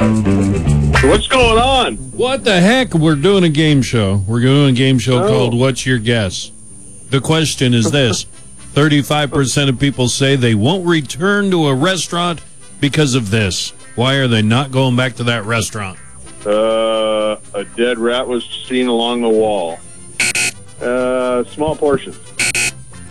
What's going on? What the heck? We're doing a game show. We're doing a game show called What's Your Guess? The question is this. 35% of people say they won't return to a restaurant because of this. Why are they not going back to that restaurant? A dead rat was seen along the wall. Small portions.